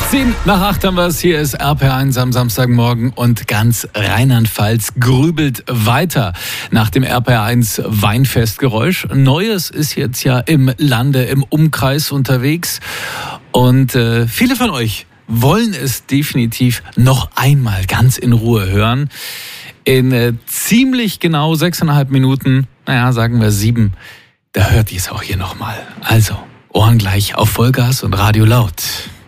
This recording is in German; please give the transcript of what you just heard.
7:10 haben wir es. Hier ist RPR1 am Samstagmorgen und ganz Rheinland-Pfalz grübelt weiter nach dem RPR1 Weinfestgeräusch. Neues ist jetzt ja im Lande, im Umkreis unterwegs und viele von euch wollen es definitiv noch einmal ganz in Ruhe hören. In ziemlich genau 6,5 Minuten, sagen wir 7, da hört ihr es auch hier nochmal. Also, Ohren gleich auf Vollgas und Radio laut.